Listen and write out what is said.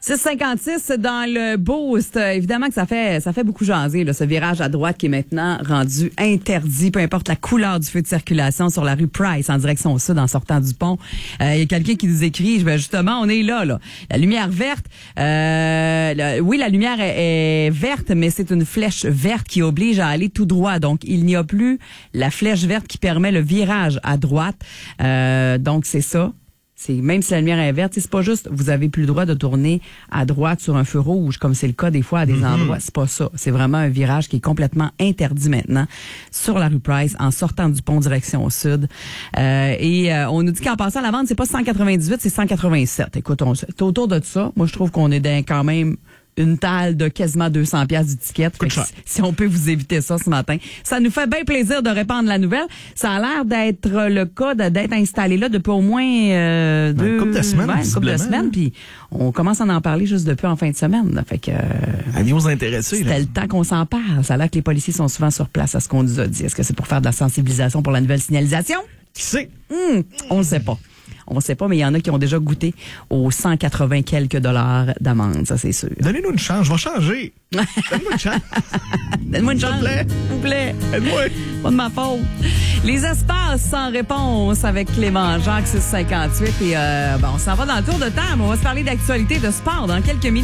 6,56 dans le Boost. Évidemment que ça fait beaucoup jaser, là, ce virage à droite qui est maintenant rendu interdit, peu importe la couleur du feu de circulation sur la rue Price en direction sud en sortant du pont. Il y a quelqu'un qui nous écrit, justement, on est là. La lumière verte, oui, la lumière est verte, mais c'est une flèche verte qui oblige à aller tout droit. Donc, il n'y a plus la flèche verte qui permet le virage à droite. Donc, c'est ça. Même si la lumière est verte, c'est pas juste vous avez plus le droit de tourner à droite sur un feu rouge, comme c'est le cas des fois à des endroits. C'est pas ça. C'est vraiment un virage qui est complètement interdit maintenant sur la rue Price en sortant du pont direction au sud. On nous dit qu'en passant à la vente, c'est pas 198, c'est 187. Écoute, c'est autour de ça. Moi, je trouve qu'on est dans quand même une taille de quasiment 200 pièces du ticket. Si on peut vous éviter ça ce matin. Ça nous fait bien plaisir de répandre la nouvelle. Ça a l'air d'être le cas d'être installé là depuis au moins une couple de semaines. Puis on commence à en parler juste depuis en fin de semaine. Là. Fait que avions intéressés. C'était le temps qu'on s'en parle. Ça a l'air que les policiers sont souvent sur place à ce qu'on nous a dit. Est-ce que c'est pour faire de la sensibilisation pour la nouvelle signalisation? Qui sait? On ne sait pas. On ne sait pas, mais il y en a qui ont déjà goûté aux 180 quelques dollars d'amende, ça c'est sûr. Donnez-nous une chance, je vais changer. Donne-moi une chance. Donne-moi une chance, s'il vous plaît. Aide-moi. Pas de ma faute. Les espaces sans réponse avec Clément Jacques 658 et on s'en va dans le tour de table. On va se parler d'actualité de sport dans quelques minutes.